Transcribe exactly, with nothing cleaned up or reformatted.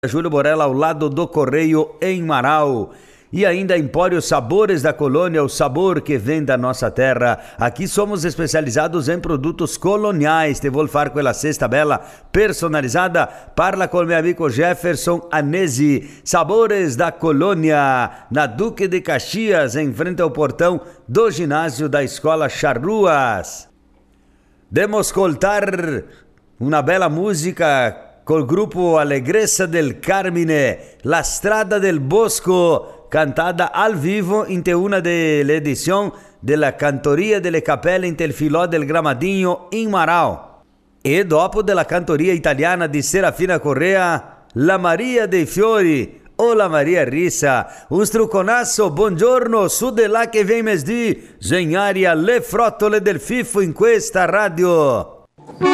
Júlio Borella, ao lado do Correio, em Marau. E ainda Empório Sabores da Colônia, o sabor que vem da nossa terra. Aqui somos especializados em produtos coloniais. Te vou falar com a cesta bela, personalizada. Parla com meu amigo Jefferson Anesi. Sabores da Colônia, na Duque de Caxias, em frente ao portão do ginásio da Escola Charruas. Demos escoltar uma bela música col grupo Alegreza del Carmine, La Strada del Bosco, cantada al vivo in una delle edizioni della Cantoria delle Cappelle in tel Filò del Gramadinho in Marau. E dopo della cantoria italiana di Serafina Correa, La Maria dei Fiori o La Maria Rissa. Un struconasso, buongiorno, su de là che vem mesdì, in aria le frottole del Fifo in questa radio.